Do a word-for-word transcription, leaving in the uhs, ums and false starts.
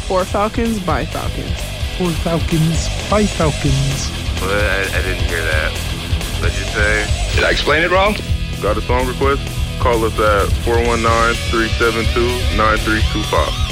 For Falcons, by Falcons. For Falcons, by Falcons. Well, I, I didn't hear that. What'd you say? Did I explain it wrong? Got a song request? Call us at four one nine, three seven two, nine three two five.